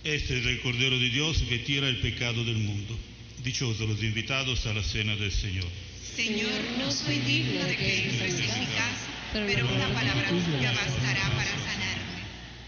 Este es el Cordero de Dios que tira el pecado del mundo. Dichosos los invitados a la cena del Señor. Señor, no soy digno de que entres en mi casa, pero una palabra tuya bastará para